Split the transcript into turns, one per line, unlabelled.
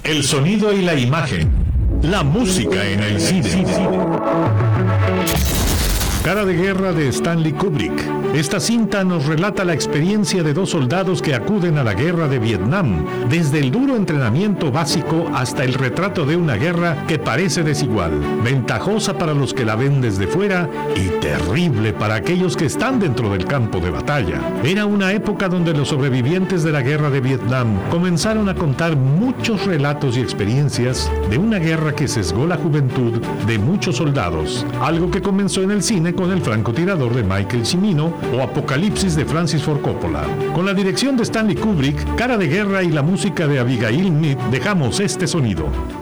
El sonido y la imagen. La música en el cine. Cara de guerra de Stanley Kubrick. Esta cinta nos relata la experiencia de dos soldados que acuden a la guerra de Vietnam, desde el duro entrenamiento básico hasta el retrato de una guerra que parece desigual, ventajosa para los que la ven desde fuera y terrible para aquellos que están dentro del campo de batalla. Era una época donde los sobrevivientes de la guerra de Vietnam comenzaron a contar muchos relatos y experiencias de una guerra que sesgó la juventud de muchos soldados, algo que comenzó en el cine con El francotirador de Michael Cimino o Apocalipsis de Francis Ford Coppola. Con la dirección de Stanley Kubrick, Cara de guerra y la música de Abigail Mead, dejamos este sonido.